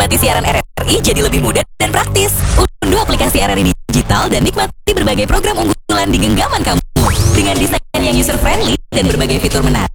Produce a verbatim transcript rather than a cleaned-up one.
menikmati siaran R R I jadi lebih mudah dan praktis. Unduh aplikasi R R I Digital dan nikmati berbagai program unggulan di genggaman kamu. Dengan desain yang user-friendly dan berbagai fitur menarik,